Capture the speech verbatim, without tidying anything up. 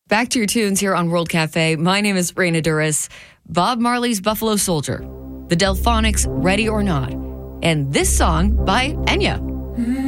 Back to your tunes here on World Cafe. My name is Raina Duras. Bob Marley's Buffalo Soldier, the Delphonics' Ready or Not, and this song by Enya.